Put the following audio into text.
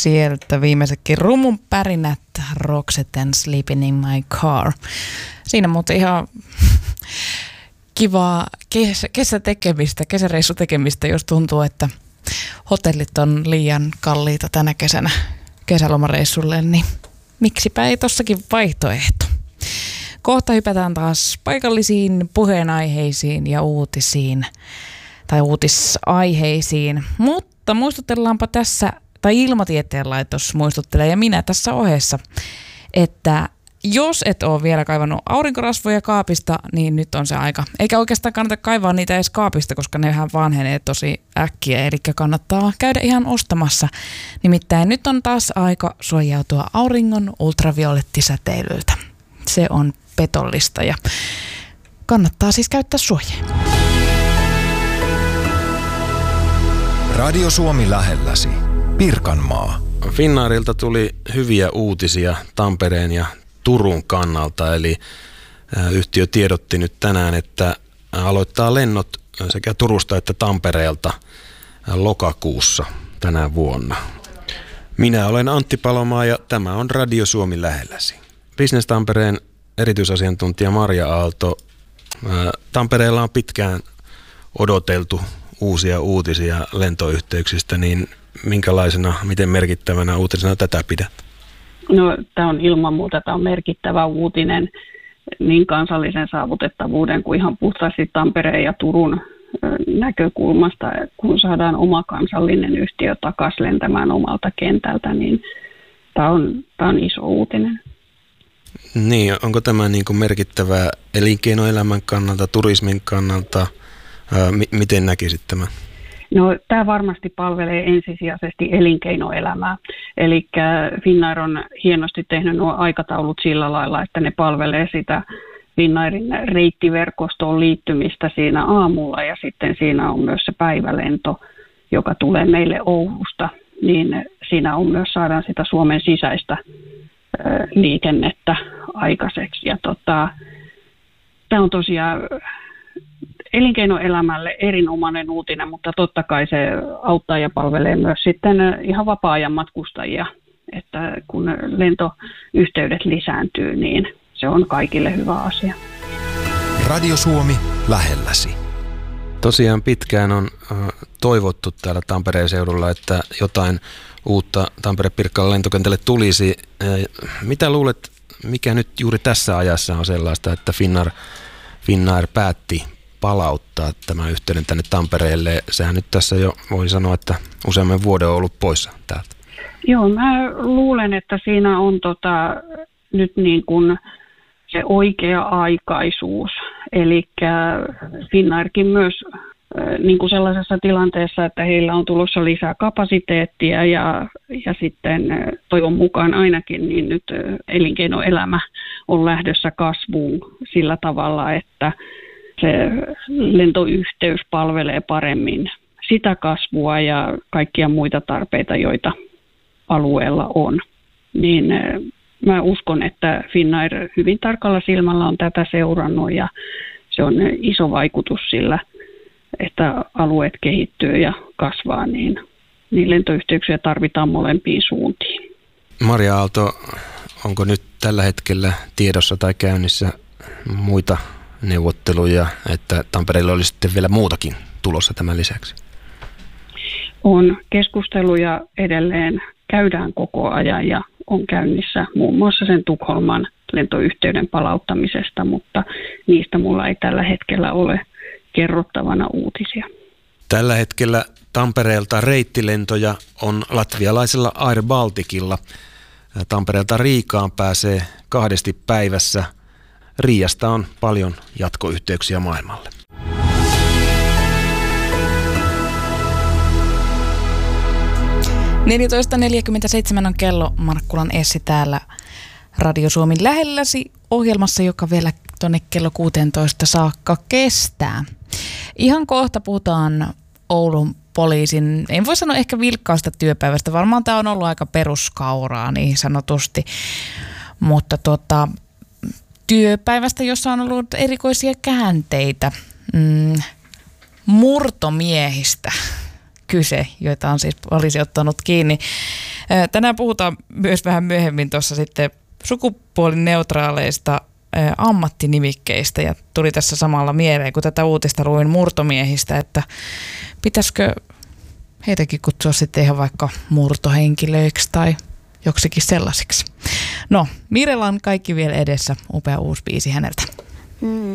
Sieltä viimeisetkin rumun pärinät, Roxetten Sleeping in My Car. Siinä muuten ihan kivaa kesäreissutekemistä, jos tuntuu, että hotellit on liian kalliita tänä kesänä kesälomareissulle, niin miksipä ei tossakin vaihtoehto. Kohta hypätään taas paikallisiin puheenaiheisiin ja uutisiin tai uutisaiheisiin, mutta muistutellaanpa tässä, tai Ilmatieteen laitos muistuttelee ja minä tässä ohessa, että jos et ole vielä kaivannut aurinkorasvoja kaapista, niin nyt on se aika. Eikä oikeastaan kannata kaivaa niitä edes kaapista, koska nehän vanhenee tosi äkkiä, eli kannattaa käydä ihan ostamassa. Nimittäin nyt on taas aika suojautua auringon ultraviolettisäteilyltä. Se on petollista ja kannattaa siis käyttää suojia. Radio Suomi lähelläsi. Pirkanmaa. Finnairilta tuli hyviä uutisia Tampereen ja Turun kannalta, eli yhtiö tiedotti nyt tänään, että aloittaa lennot sekä Turusta että Tampereelta lokakuussa tänä vuonna. Minä olen Antti Palomaa ja tämä on Radio Suomi lähelläsi. Business Tampereen erityisasiantuntija Marja Aalto. Tampereella on pitkään odoteltu uusia uutisia lentoyhteyksistä, niin minkälaisena, miten merkittävänä uutisena tätä pidät? No, tämä on ilman muuta merkittävä uutinen niin kansallisen saavutettavuuden kuin ihan puhtaasti Tampereen ja Turun näkökulmasta. Kun saadaan oma kansallinen yhtiö takaisin lentämään omalta kentältä, niin tämä on iso uutinen. Niin, onko tämä niin kuin merkittävää elinkeinoelämän kannalta, turismin kannalta? Miten näkisit tämän? No, tämä varmasti palvelee ensisijaisesti elinkeinoelämää. Eli Finnair on hienosti tehnyt nuo aikataulut sillä lailla, että ne palvelee sitä Finnairin reittiverkostoon liittymistä siinä aamulla ja sitten siinä on myös se päivälento, joka tulee meille Oulusta. Niin siinä on myös saadaan sitä Suomen sisäistä liikennettä aikaiseksi. Ja tämä on tosiaan elinkeinoelämälle erinomainen uutinen, mutta totta kai se auttaa ja palvelee myös sitten ihan vapaa-ajan matkustajia, että kun lentoyhteydet lisääntyy, niin se on kaikille hyvä asia. Radio Suomi lähelläsi. Tosiaan pitkään on toivottu täällä Tampereen seudulla, että jotain uutta Tampere-Pirkkalan lentokentälle tulisi. Mitä luulet, mikä nyt juuri tässä ajassa on sellaista, että Finnair päätti palauttaa tämän yhteyden tänne Tampereelle? Sehän nyt tässä jo voi sanoa, että useamman vuoden on ollut poissa täältä. Joo, mä luulen, että siinä on nyt niin kuin se oikea-aikaisuus. Eli Finnairkin myös niin kuin sellaisessa tilanteessa, että heillä on tulossa lisää kapasiteettia ja sitten toivon mukaan ainakin niin nyt elinkeinoelämä on lähdössä kasvuun sillä tavalla, että se lentoyhteys palvelee paremmin sitä kasvua ja kaikkia muita tarpeita, joita alueella on. Niin mä uskon, että Finnair hyvin tarkalla silmällä on tätä seurannut ja se on iso vaikutus sillä, että alueet kehittyy ja kasvaa, niin lentoyhteyksiä tarvitaan molempiin suuntiin. Marja Aalto, onko nyt tällä hetkellä tiedossa tai käynnissä muita neuvotteluja, että Tampereella olisi sitten vielä muutakin tulossa tämän lisäksi? On keskusteluja edelleen, käydään koko ajan ja on käynnissä muun muassa sen Tukholman lentoyhteyden palauttamisesta, mutta niistä mulla ei tällä hetkellä ole kerrottavana uutisia. Tällä hetkellä Tampereelta reittilentoja on latvialaisella Air Balticilla. Tampereelta Riikaan pääsee 2 päivässä. Riiasta on paljon jatkoyhteyksiä maailmalle. (14.47) on kello. Markkulan Essi täällä Radio Suomen lähelläsi ohjelmassa, joka vielä tuonne kello 16 saakka kestää. Ihan kohta puhutaan Oulun poliisin, en voi sanoa ehkä vilkkaasta työpäivästä, varmaan tämä on ollut aika peruskauraa niin sanotusti, mutta työpäivästä, jossa on ollut erikoisia käänteitä, murtomiehistä kyse, joita on siis poliisi ottanut kiinni. Tänään puhutaan myös vähän myöhemmin tuossa sitten sukupuolineutraaleista ammattinimikkeistä ja tuli tässä samalla mieleen, kun tätä uutista luin murtomiehistä, että pitäisikö heitäkin kutsua sitten ihan vaikka murtohenkilöiksi tai joksikin sellaisiksi. No, Mirella on kaikki vielä edessä. Upea uusi biisi häneltä.